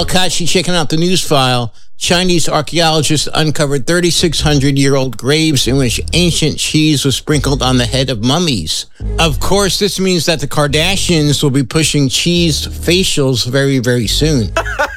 Kashi checking out the news file. Chinese archaeologists uncovered 3,600-year-old graves in which ancient cheese was sprinkled on the head of mummies. Of course, this means that the Kardashians will be pushing cheese facials very, very soon.